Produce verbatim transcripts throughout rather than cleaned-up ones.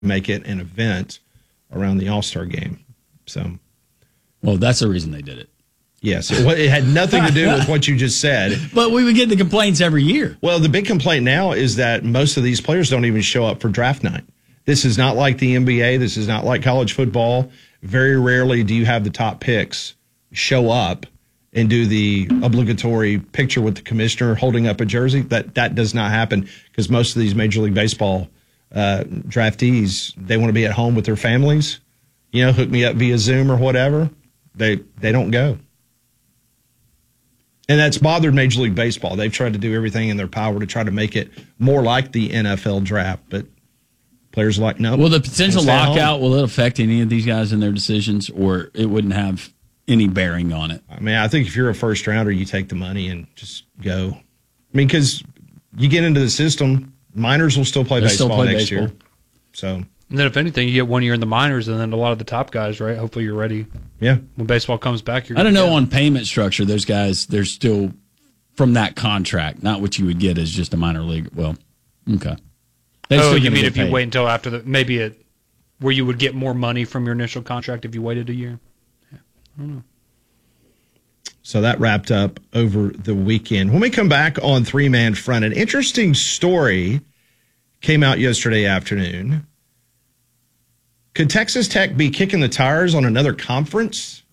make it an event around the All-Star game. So, well, that's the reason they did it. Yes, it, it had nothing to do with what you just said. But we would get the complaints every year. Well, the big complaint now is that most of these players don't even show up for draft night. This is not like the N B A. This is not like college football. Very rarely do you have the top picks show up and do the obligatory picture with the commissioner holding up a jersey. That that does not happen because most of these Major League Baseball uh, draftees, they want to be at home with their families. You know, hook me up via Zoom or whatever. They they don't go. And that's bothered Major League Baseball. They've tried to do everything in their power to try to make it more like the N F L draft, but players are like, no. Will the potential lockout, will it affect any of these guys in their decisions, or it wouldn't have any bearing on it? I mean, I think if you're a first rounder, you take the money and just go. I mean, because you get into the system, minors will still play They'll baseball still play next baseball. year. So. And then if anything, you get one year in the minors, and then a lot of the top guys, right? Hopefully you're ready. Yeah. When baseball comes back, you're I don't know go. on payment structure, those guys, they're still from that contract, not what you would get as just a minor league. Well, okay. They're oh, still you gonna mean get if you paid. wait until after the, maybe it, where you would get more money from your initial contract if you waited a year? Yeah. I don't know. So that wrapped up over the weekend. When we come back on Three Man Front, an interesting story came out yesterday afternoon. Could Texas Tech be kicking the tires on another conference?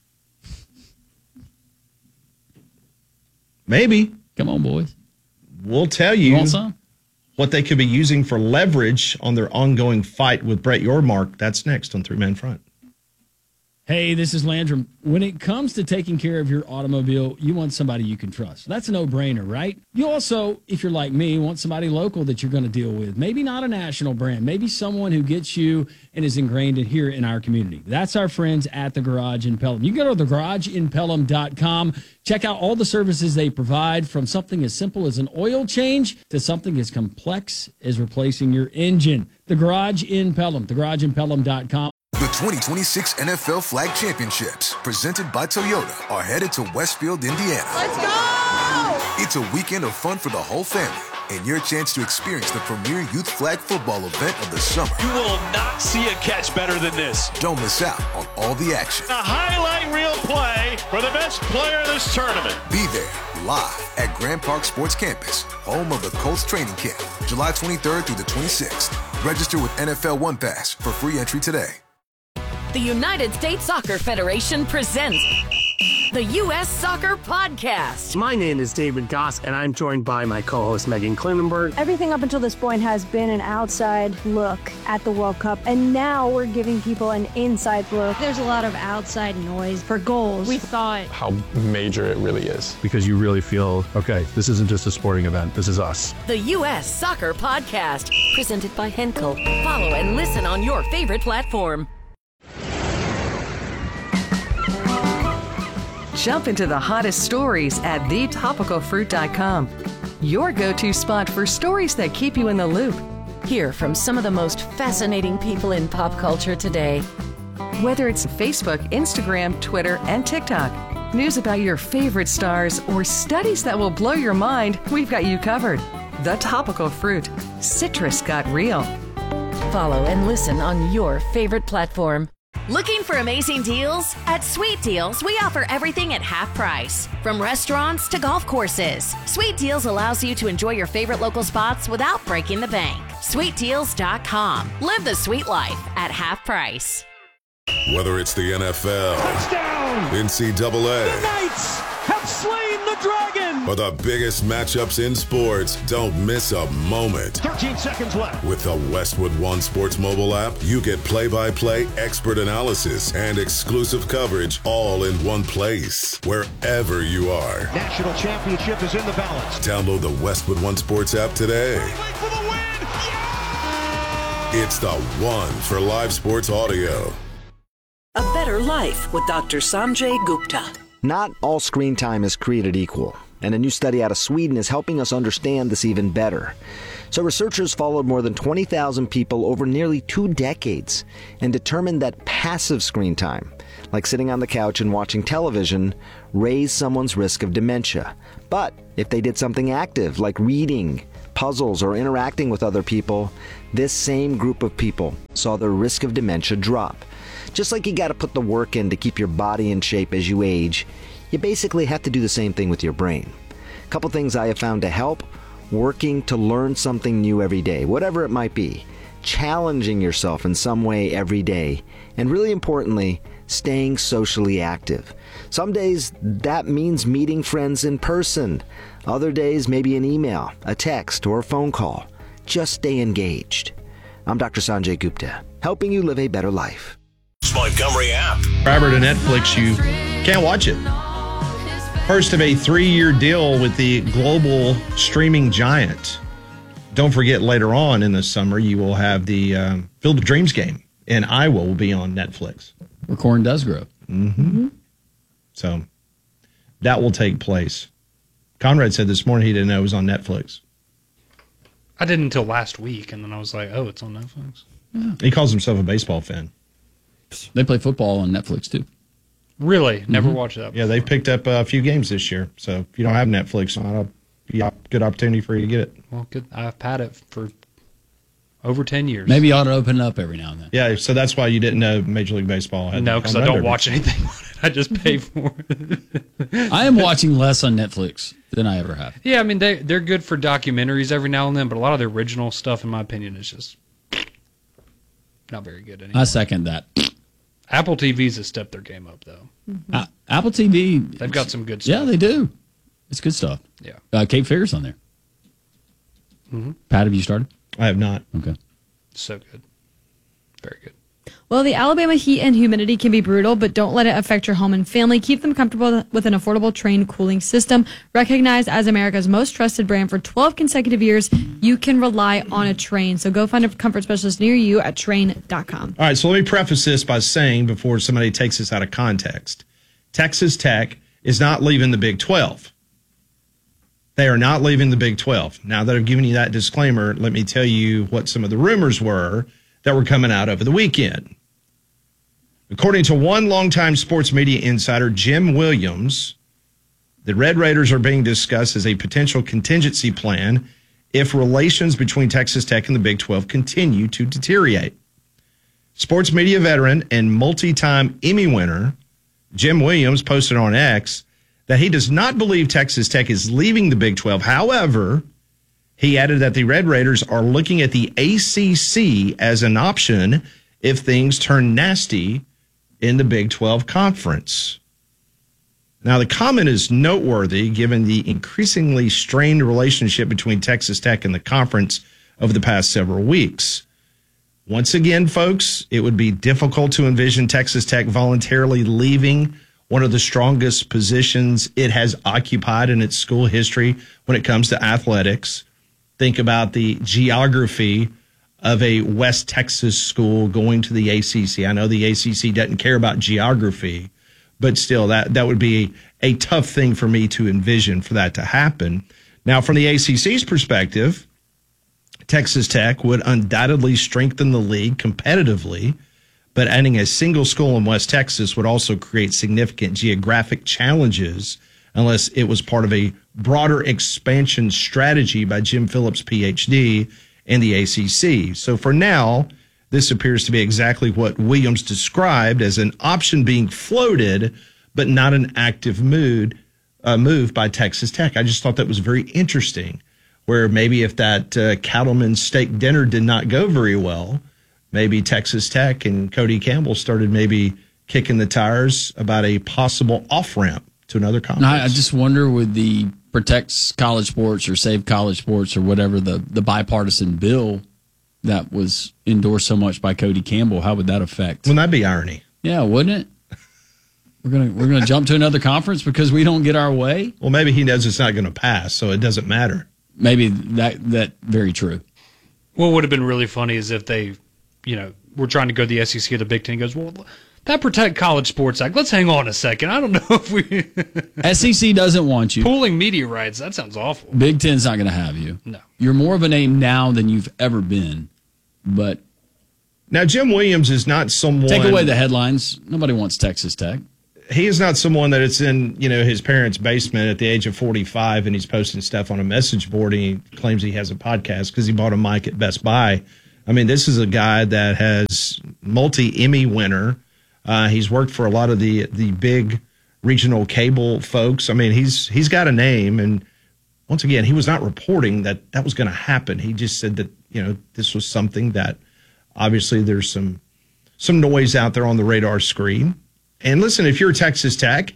Maybe. Come on, boys. We'll tell you, You want some? what they could be using for leverage on their ongoing fight with Brett Yormark. That's next on Three Man Front. Hey, this is Landrum. When it comes to taking care of your automobile, you want somebody you can trust. That's a no-brainer, right? You also, if you're like me, want somebody local that you're going to deal with. Maybe not a national brand. Maybe someone who gets you and is ingrained in here in our community. That's our friends at The Garage in Pelham. You can go to the garage in pelham dot com. Check out all the services they provide, from something as simple as an oil change to something as complex as replacing your engine. The Garage in Pelham. the garage in pelham dot com. The twenty twenty-six N F L Flag Championships, presented by Toyota, are headed to Westfield, Indiana. Let's go! It's a weekend of fun for the whole family and your chance to experience the premier youth flag football event of the summer. You will not see a catch better than this. Don't miss out on all the action. A highlight reel play for the best player in this tournament. Be there live at Grand Park Sports Campus, home of the Colts training camp, July twenty-third through the twenty-sixth. Register with N F L One Pass for free entry today. The United States Soccer Federation presents the U S Soccer Podcast. My name is David Goss, and I'm joined by my co-host Megan Klinenberg. Everything up until this point has been an outside look at the World Cup, and now we're giving people an inside look. There's a lot of outside noise for goals. We thought how major it really is. Because you really feel, okay, this isn't just a sporting event, this is us. The U S Soccer Podcast, presented by Henkel. Follow and listen on your favorite platform. Jump into the hottest stories at the topical fruit dot com. Your go-to spot for stories that keep you in the loop. Hear from some of the most fascinating people in pop culture today. Whether it's Facebook, Instagram, Twitter, and TikTok, news about your favorite stars, or studies that will blow your mind, we've got you covered. The Topical Fruit. Citrus got real. Follow and listen on your favorite platform. Looking for amazing deals? At Sweet Deals, we offer everything at half price. From restaurants to golf courses, Sweet Deals allows you to enjoy your favorite local spots without breaking the bank. sweet deals dot com. Live the sweet life at half price. Whether it's the N F L, touchdown, N C double A, the Knights have slain the dragon, or the biggest matchups in sports, don't miss a moment. thirteen seconds left. With the Westwood One Sports mobile app, you get play-by-play expert analysis and exclusive coverage all in one place, wherever you are. National championship is in the balance. Download the Westwood One Sports app today. For the win. Yeah! It's the one for live sports audio. A Better Life with Doctor Sanjay Gupta. Not all screen time is created equal, and a new study out of Sweden is helping us understand this even better. So researchers followed more than twenty thousand people over nearly two decades and determined that passive screen time, like sitting on the couch and watching television, raised someone's risk of dementia. But if they did something active, like reading, puzzles, or interacting with other people, this same group of people saw their risk of dementia drop. Just like you got to put the work in to keep your body in shape as you age, you basically have to do the same thing with your brain. A couple things I have found to help: working to learn something new every day, whatever it might be, challenging yourself in some way every day, and really importantly, staying socially active. Some days that means meeting friends in person. Other days, maybe an email, a text, or a phone call. Just stay engaged. I'm Doctor Sanjay Gupta, helping you live a better life. Montgomery app. Subscriber to Netflix, you can't watch it. First of a three-year deal with the global streaming giant. Don't forget, later on in the summer, you will have the um, Field of Dreams game in Iowa will be on Netflix. Where corn does grow. Mm-hmm. So that will take place. Conrad said this morning he didn't know it was on Netflix. I didn't until last week, and then I was like, oh, it's on Netflix. Yeah. He calls himself a baseball fan. They play football on Netflix, too. Really? Never Mm-hmm. watched that before. Yeah, they picked up a few games this year. So if you don't have Netflix, it'll be a good opportunity for you to get it. Well, good. I've had it for over ten years. Maybe you ought to open it up every now and then. Yeah, so that's why you didn't know Major League Baseball had No, because I don't watch anything on it. I just pay for it. I am watching less on Netflix than I ever have. Yeah, I mean, they, they're good for documentaries every now and then, but a lot of the original stuff, in my opinion, is just not very good anymore. I second that. Apple T V's has stepped their game up, though. Mm-hmm. Uh, Apple T V. They've got some good stuff. Yeah, they do. It's good stuff. Yeah. Uh, Cape Fear's on there. Mm-hmm. Pat, have you started? I have not. Okay. So good. Very good. Well, the Alabama heat and humidity can be brutal, but don't let it affect your home and family. Keep them comfortable with an affordable Trane cooling system. Recognized as America's most trusted brand for twelve consecutive years, you can rely on a Trane. So go find a comfort specialist near you at Trane dot com. All right, so let me preface this by saying, before somebody takes this out of context, Texas Tech is not leaving the Big twelve. They are not leaving the Big twelve. Now that I've given you that disclaimer, let me tell you what some of the rumors were that were coming out over the weekend. According to one longtime sports media insider, Jim Williams, the Red Raiders are being discussed as a potential contingency plan if relations between Texas Tech and the Big twelve continue to deteriorate. Sports media veteran and multi-time Emmy winner Jim Williams posted on X that he does not believe Texas Tech is leaving the Big twelve. However, he added that the Red Raiders are looking at the A C C as an option if things turn nasty in the Big twelve conference. Now, the comment is noteworthy given the increasingly strained relationship between Texas Tech and the conference over the past several weeks. Once again, folks, it would be difficult to envision Texas Tech voluntarily leaving one of the strongest positions it has occupied in its school history when it comes to athletics. Think about the geography of a West Texas school going to the A C C. I know the A C C doesn't care about geography, but still, that, that would be a, a tough thing for me to envision for that to happen. Now, from the A C C's perspective, Texas Tech would undoubtedly strengthen the league competitively, but adding a single school in West Texas would also create significant geographic challenges unless it was part of a broader expansion strategy by Jim Phillips, P H D, and the A C C. So for now, this appears to be exactly what Williams described as an option being floated, but not an active mood, uh, move by Texas Tech. I just thought that was very interesting, where maybe if that uh, Cattleman steak dinner did not go very well, maybe Texas Tech and Cody Campbell started maybe kicking the tires about a possible off-ramp to another conference. I, I just wonder with the Protect College Sports or Save College Sports or whatever, the, the bipartisan bill that was endorsed so much by Cody Campbell, how would that affect? Wouldn't that be irony? Yeah, wouldn't it? We're gonna we're gonna jump to another conference because we don't get our way? Well, maybe he knows it's not going to pass, so it doesn't matter. Maybe that that very true. What would have been really funny is if they, you know, were trying to go to the S E C or the Big Ten and goes, well, that Protect College Sports Act, let's hang on a second. I don't know if we... S E C doesn't want you. Pooling media rights, that sounds awful. Big Ten's not going to have you. No. You're more of a name now than you've ever been, but... Now, Jim Williams is not someone... Take away the headlines. Nobody wants Texas Tech. he is not someone that it's in, you know, his parents' basement at the age of forty-five and he's posting stuff on a message board and he claims he has a podcast because he bought a mic at Best Buy. I mean, this is a guy that has multi-Emmy winner. Uh, he's worked for a lot of the the big regional cable folks. I mean, he's he's got a name. And once again, he was not reporting that that was going to happen. He just said that, you know, this was something that obviously there's some some noise out there on the radar screen. And listen, if you're Texas Tech,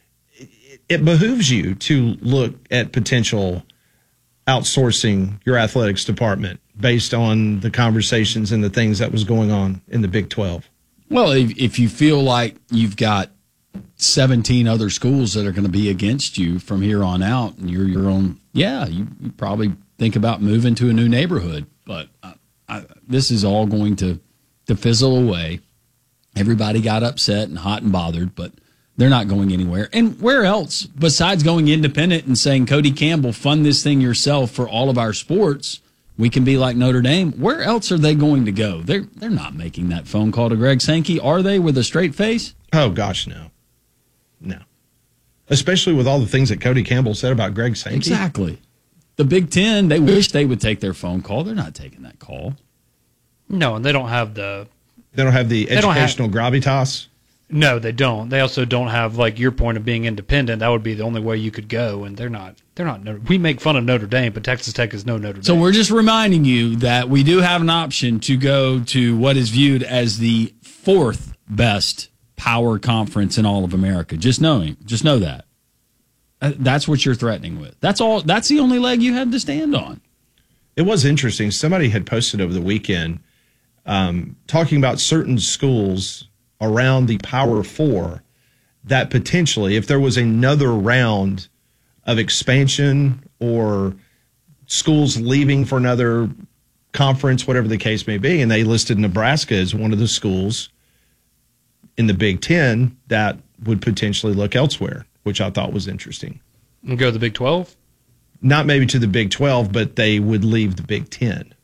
it behooves you to look at potential outsourcing your athletics department based on the conversations and the things that was going on in the Big twelve. Well, if, if you feel like you've got seventeen other schools that are going to be against you from here on out and you're your own, yeah, you, you probably think about moving to a new neighborhood. But I, I, this is all going to, to fizzle away. Everybody got upset and hot and bothered, but they're not going anywhere. And where else, besides going independent and saying, Cody Campbell, fund this thing yourself for all of our sports, we can be like Notre Dame. Where else are they going to go? They're they're not making that phone call to Greg Sankey, are they, with a straight face? Oh, gosh, no. No. Especially with all the things that Cody Campbell said about Greg Sankey. Exactly. The Big Ten, they wish they would take their phone call. They're not taking that call. No, and they don't have the... They don't have the They don't have- educational gravitas. No, they don't. They also don't have, like, your point of being independent. That would be the only way you could go, and they're not. They're not. Notre- we make fun of Notre Dame, but Texas Tech is no Notre Dame. So we're just reminding you that we do have an option to go to what is viewed as the fourth best power conference in all of America. Just knowing, just know that. Uh, That's what you're threatening with. That's all. That's the only leg you have to stand on. It was interesting. Somebody had posted over the weekend um, talking about certain schools around the Power Four that potentially, if there was another round of expansion or schools leaving for another conference, whatever the case may be, and they listed Nebraska as one of the schools in the Big Ten that would potentially look elsewhere, which I thought was interesting. And go to the Big twelve? Not maybe to the Big twelve, but they would leave the Big Ten.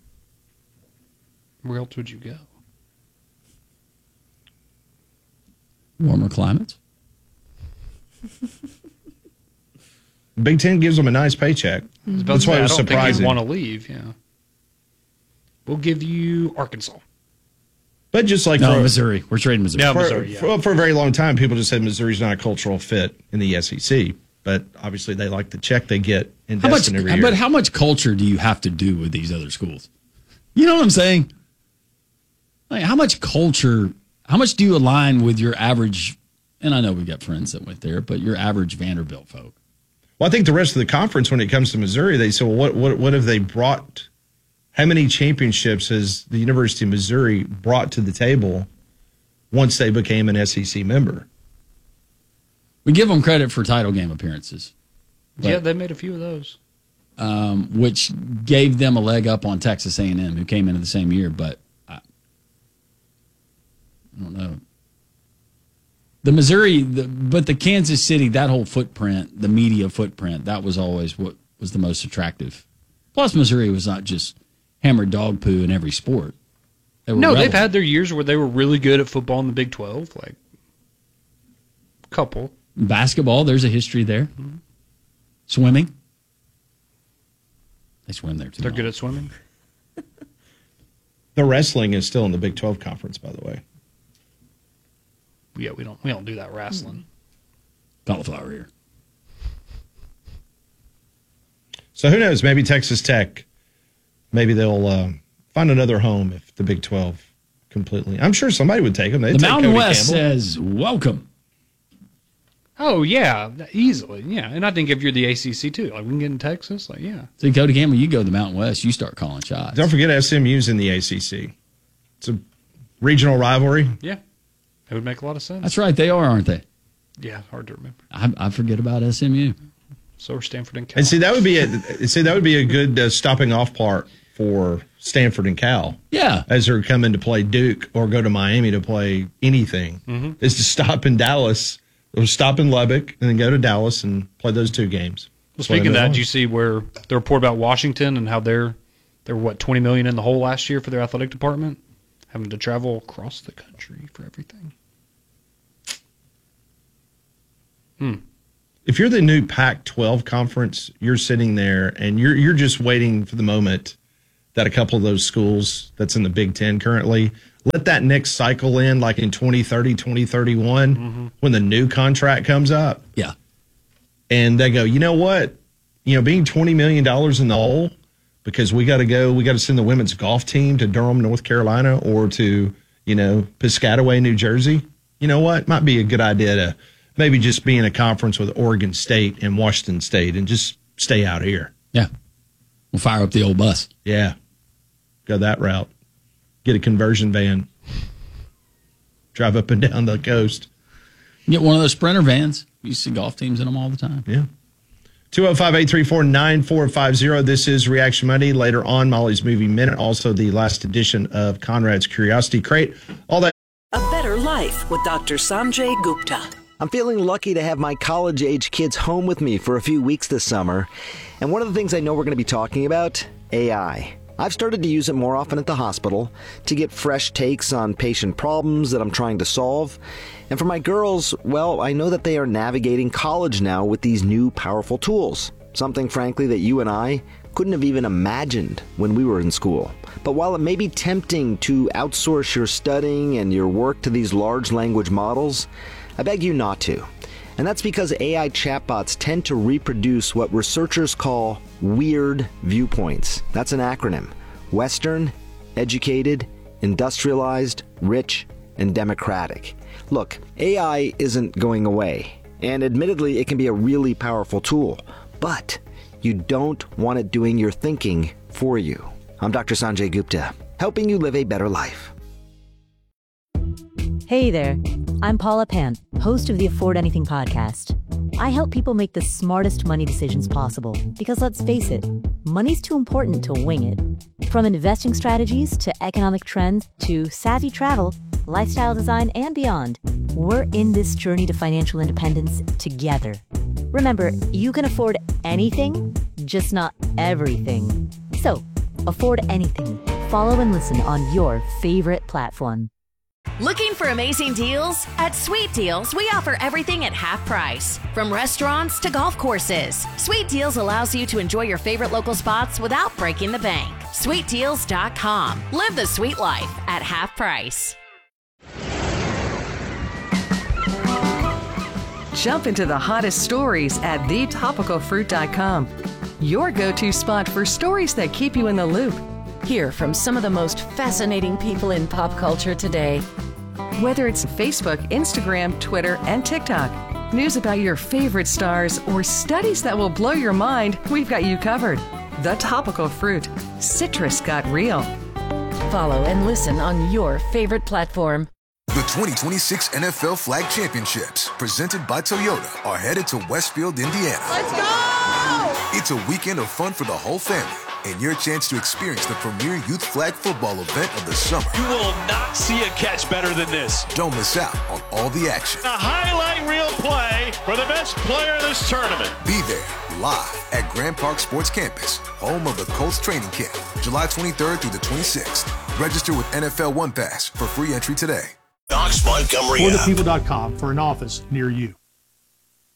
Where else would you go? Warmer climates. Big Ten gives them a nice paycheck. Mm-hmm. That's why it was I don't surprising. think you'd want to leave, yeah. We'll give you Arkansas. But just like no, for, Missouri. We're trading Missouri. Yeah, for, Missouri, yeah. for, for a very long time, people just said Missouri's not a cultural fit in the S E C. But obviously, they like the check they get in How much, Destin every year. but how much culture do you have to do with these other schools? You know what I'm saying? Like, how much culture, how much do you align with your average, and I know we've got friends that went there, but your average Vanderbilt folk? Well, I think the rest of the conference, when it comes to Missouri, they say, well, what, what, what have they brought? How many championships has the University of Missouri brought to the table once they became an S E C member? We give them credit for title game appearances. but, Yeah, they made a few of those. Um, which gave them a leg up on Texas A and M, who came into the same year, but I, I don't know. The Missouri, the, but the Kansas City, that whole footprint, the media footprint, that was always what was the most attractive. Plus, Missouri was not just hammered dog poo in every sport. They were No, relevant. they've had their years where they were really good at football in the Big twelve, like a couple. Basketball, there's a history there. Mm-hmm. Swimming. They swim there too. They're long. good at swimming. The wrestling is still in the Big twelve conference, by the way. Yeah, we don't we don't do that wrestling. Cauliflower ear. So who knows? Maybe Texas Tech, maybe they'll uh, find another home if the Big twelve completely. I'm sure somebody would take them. They'd The take Mountain Cody West Campbell. says, welcome. Oh yeah, easily. Yeah, and I think if you're the A C C too, like we can get in Texas, like yeah. See, Cody Campbell, you go to the Mountain West, you start calling shots. Don't forget S M U's in the A C C. It's a regional rivalry. Yeah, it would make a lot of sense. That's right, they are, aren't they? Yeah, hard to remember. I, I forget about S M U. So are Stanford and Cal. And see, that would be a see that would be a good uh, stopping off part for Stanford and Cal. Yeah, as they're coming to play Duke or go to Miami to play anything, Mm-hmm. is to stop in Dallas or stop in Lubbock and then go to Dallas and play those two games. Well, speaking of that, did you see where the report about Washington and how they're they're what twenty million in the hole last year for their athletic department, having to travel across the country for everything. Hmm. If you're the new Pac twelve conference, you're sitting there and you're you're just waiting for the moment that a couple of those schools that's in the Big Ten currently, let that next cycle in, like in twenty thirty, twenty thirty-one, mm-hmm. when the new contract comes up. Yeah. And they go, you know what? You know, being twenty million dollars in the hole because we got to go, we got to send the women's golf team to Durham, North Carolina, or to, you know, Piscataway, New Jersey. You know what? Might be a good idea to maybe just be in a conference with Oregon State and Washington State and just stay out here. Yeah. We'll fire up the old bus. Yeah. Go that route. Get a conversion van. Drive up and down the coast. Get one of those Sprinter vans. You see golf teams in them all the time. Yeah. two oh five, eight three four, nine four five zero. This is Reaction Monday. Later on, Molly's Movie Minute. Also, the last edition of Conrad's Curiosity Crate. All that. A Better Life with Doctor Sanjay Gupta. I'm feeling lucky to have my college-age kids home with me for a few weeks this summer. And one of the things I know we're going to be talking about, A I. I've started to use it more often at the hospital to get fresh takes on patient problems that I'm trying to solve. And for my girls, well, I know that they are navigating college now with these new powerful tools. Something, frankly, that you and I couldn't have even imagined when we were in school. But while it may be tempting to outsource your studying and your work to these large language models, I beg you not to. And that's because A I chatbots tend to reproduce what researchers call weird viewpoints. That's an acronym. Western, educated, industrialized, rich, and democratic. Look, A I isn't going away. And admittedly, it can be a really powerful tool. But you don't want it doing your thinking for you. I'm Doctor Sanjay Gupta, helping you live a better life. Hey there, I'm Paula Pan, host of the Afford Anything podcast. I help people make the smartest money decisions possible because let's face it, money's too important to wing it. From investing strategies to economic trends to savvy travel, lifestyle design, and beyond, we're in this journey to financial independence together. Remember, you can afford anything, just not everything. So, afford anything. Follow and listen on your favorite platform. Looking for amazing deals? At Sweet Deals, we offer everything at half price. From restaurants to golf courses, Sweet Deals allows you to enjoy your favorite local spots without breaking the bank. sweet deals dot com. Live the sweet life at half price. Jump into the hottest stories at the topical fruit dot com. Your go-to spot for stories that keep you in the loop. Hear from some of the most fascinating people in pop culture today. Whether it's Facebook, Instagram, Twitter, and TikTok, news about your favorite stars, or studies that will blow your mind, we've got you covered. The Topical Fruit. Citrus got real. Follow and listen on your favorite platform. The twenty twenty-six N F L Flag Championships, presented by Toyota, are headed to Westfield, Indiana. Let's go! It's a weekend of fun for the whole family and your chance to experience the premier youth flag football event of the summer. You will not see a catch better than this. Don't miss out on all the action. A highlight reel play for the best player in this tournament. Be there live at Grand Park Sports Campus, home of the Colts training camp, July twenty-third through the twenty-sixth. Register with N F L One Pass for free entry today. Knox Montgomery for the people dot com for an office near you.